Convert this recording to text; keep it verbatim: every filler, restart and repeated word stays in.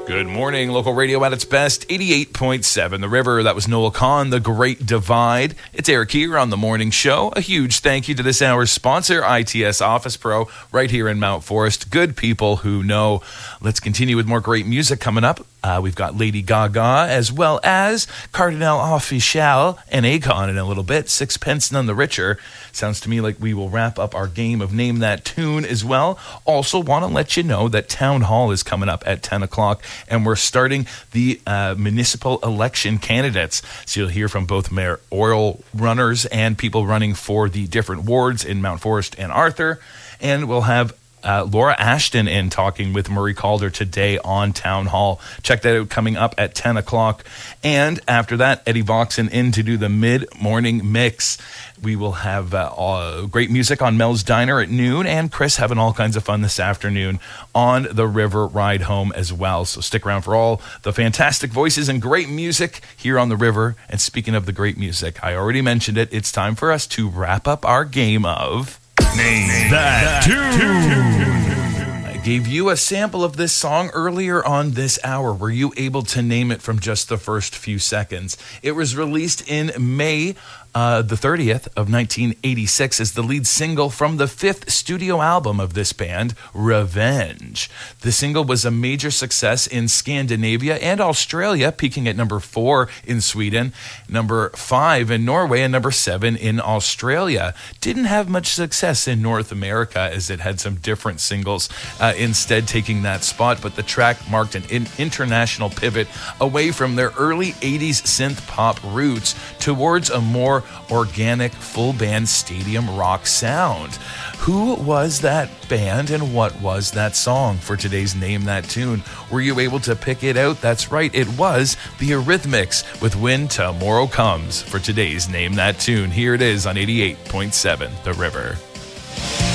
Good morning, local radio at its best, eighty-eight point seven The River. That was Noel Kahn, The Great Divide. It's Eric here on The Morning Show. A huge thank you to this hour's sponsor, I T S Office Pro, right here in Mount Forest. Good people who know. Let's continue with more great music coming up. Uh, we've got Lady Gaga as well as Cardinal Offishall and Akon in a little bit. Sixpence None the Richer. Sounds to me like we will wrap up our game of Name That Tune as well. Also want to let you know that Town Hall is coming up at ten o'clock and we're starting the uh, municipal election candidates. So you'll hear from both mayoral runners and people running for the different wards in Mount Forest and Arthur. And we'll have Uh, Laura Ashton in talking with Murray Calder today on Town Hall. Check that out coming up at ten o'clock. And after that, Eddie Voxon in to do the mid-morning mix. We will have uh, uh, great music on Mel's Diner at noon, and Chris having all kinds of fun this afternoon on the River Ride Home as well. So stick around for all the fantastic voices and great music here on the River. And speaking of the great music, I already mentioned it. It's time for us to wrap up our game of Name, Name That, that Tune. I gave you a sample of this song earlier on this hour. Were you able to name it from just the first few seconds? It was released in May Uh, the thirtieth of nineteen eighty-six is the lead single from the fifth studio album of this band, Revenge. The single was a major success in Scandinavia and Australia, peaking at number four in Sweden, number five in Norway, and number seven in Australia. Didn't have much success in North America as it had some different singles uh, instead taking that spot, but the track marked an in- international pivot away from their early eighties synth pop roots towards a more organic full band stadium rock sound. Who was that band and what was that song for today's Name That Tune? Were you able to pick it out? That's right, it was the Eurythmics with When Tomorrow Comes for today's Name That Tune. Here it is on eighty-eight point seven The River.